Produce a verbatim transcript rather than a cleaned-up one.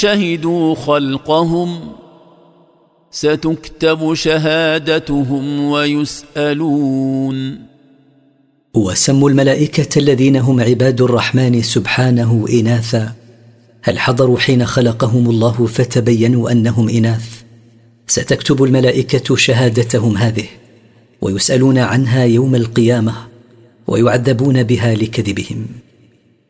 شهدوا خلقهم ستكتب شهادتهم ويسألون. وسموا الملائكة الذين هم عباد الرحمن سبحانه إناثا، هل حضروا حين خلقهم الله فتبينوا أنهم إناث؟ ستكتب الملائكة شهادتهم هذه ويسألون عنها يوم القيامة ويعذبون بها لكذبهم.